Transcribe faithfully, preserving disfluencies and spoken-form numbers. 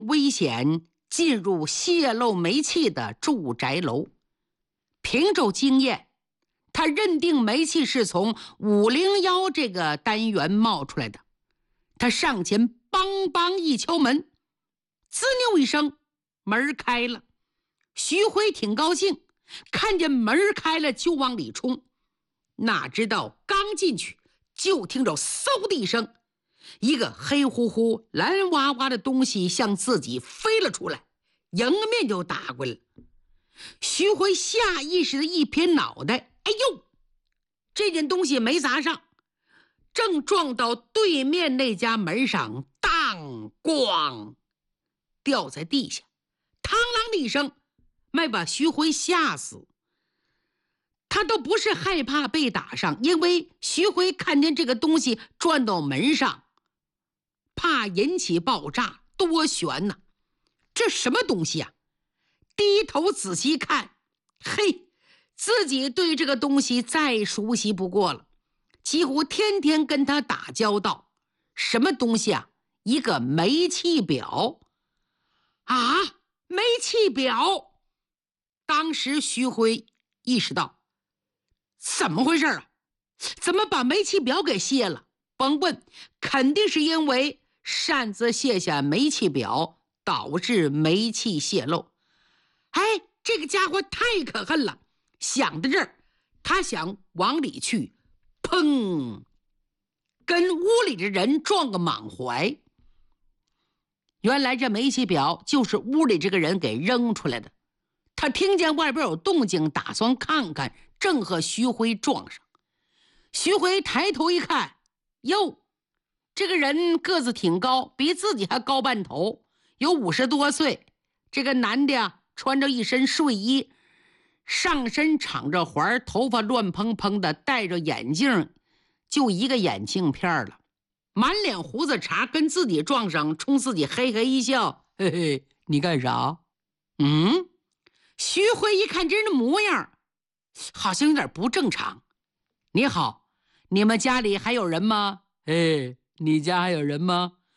危险进入泄漏煤气的住宅楼。凭着经验，他认定煤气是从五零一这个单元冒出来的。他上前梆梆一敲门，滋溜一声，门开了。徐辉挺高兴，看见门开了就往里冲，哪知道刚进去就听着嗖的一声，一个黑乎乎蓝娃娃的东西向自己飞了出来，迎面就打过来了。徐辉下意识的一撇脑袋，哎呦，这件东西没砸上，正撞到对面那家门上，当咣掉在地下，嘡啷的一声，没把徐辉吓死。他都不是害怕被打上，因为徐辉看见这个东西转到门上，怕引起爆炸，多悬呐！这什么东西啊？低头仔细看，嘿，自己对这个东西再熟悉不过了，几乎天天跟他打交道。什么东西啊？一个煤气表啊！煤气表！当时徐辉意识到，怎么回事啊？怎么把煤气表给卸了？甭问，肯定是因为擅自卸下煤气表，导致煤气泄漏。哎，这个家伙太可恨了！想到这儿，他想往里去，砰，跟屋里的人撞个满怀。原来这煤气表就是屋里这个人给扔出来的。他听见外边有动静，打算看看，正和徐辉撞上。徐辉抬头一看，哟，这个人个子挺高，比自己还高半头，有五十多岁。这个男的呀，穿着一身睡衣，上身敞着环，头发乱蓬蓬的，戴着眼镜，就一个眼镜片了，满脸胡子茬，跟自己撞上，冲自己嘿嘿一笑，嘿嘿，你干啥？嗯，徐辉一看这人的模样，好像有点不正常。你好，你们家里还有人吗？哎，你家还有人吗？